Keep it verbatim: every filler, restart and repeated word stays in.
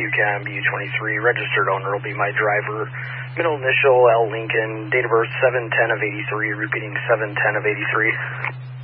UCAM B U twenty-three. Registered owner will be my driver. Middle initial L Lincoln. Date of birth seven ten of eighty-three. Repeating seven ten of eighty-three.